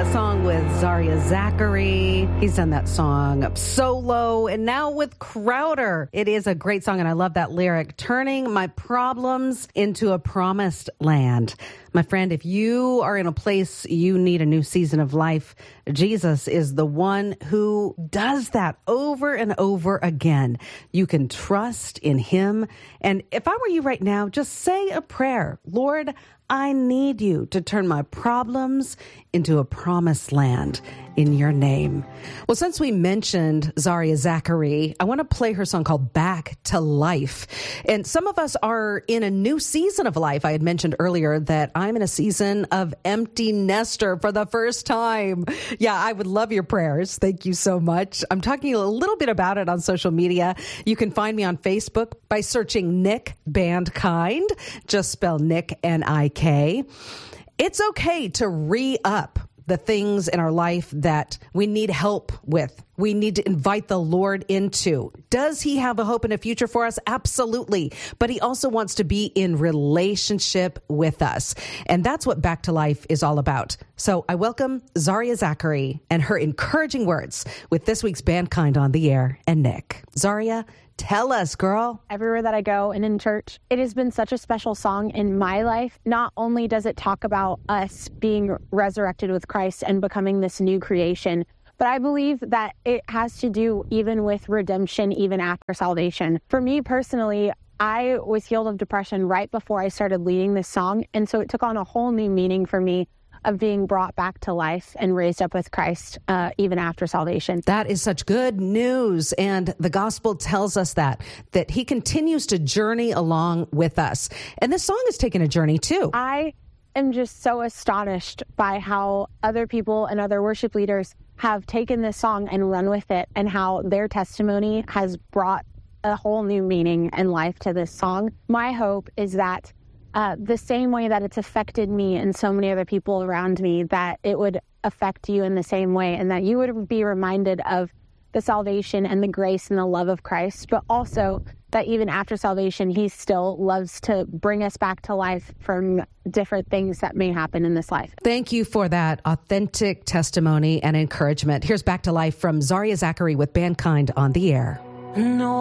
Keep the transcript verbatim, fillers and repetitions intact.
that song with Zaria Zachary. He's done that song solo and now with Crowder. It is a great song, and I love that lyric, turning my problems into a promised land. My friend, if you are in a place you need a new season of life, Jesus is the one who does that over and over again. You can trust in him. And if I were you right now, just say a prayer. Lord, I need you to turn my problems into a promised land in your name. Well, since we mentioned Zaria Zachary, I want to play her song called Back to Life. And some of us are in a new season of life. I had mentioned earlier that I'm in a season of empty nester for the first time. Yeah, I would love your prayers. Thank you so much. I'm talking a little bit about it on social media. You can find me on Facebook by searching Nick Bandkind. Just spell Nick, N I K. It's okay to re-up the things in our life that we need help with. We need to invite the Lord into. Does he have a hope and a future for us? Absolutely. But he also wants to be in relationship with us. And that's what Back to Life is all about. So I welcome Zaria Zachary and her encouraging words with this week's Bandkind on the Air and Nick. Zaria, tell us, girl. Everywhere that I go and in church, it has been such a special song in my life. Not only does it talk about us being resurrected with Christ and becoming this new creation, but I believe that it has to do even with redemption, even after salvation. For me personally, I was healed of depression right before I started leading this song. And so it took on a whole new meaning for me of being brought back to life and raised up with Christ, uh, even after salvation. That is such good news. And the gospel tells us that, that he continues to journey along with us. And this song is taking a journey too. I am just so astonished by how other people and other worship leaders have taken this song and run with it, and how their testimony has brought a whole new meaning and life to this song. My hope is that Uh, the same way that it's affected me and so many other people around me, that it would affect you in the same way, and that you would be reminded of the salvation and the grace and the love of Christ, but also that even after salvation, he still loves to bring us back to life from different things that may happen in this life. Thank you for that authentic testimony and encouragement. Here's Back to Life from Zaria Zachary with Bandkind on the Air. No.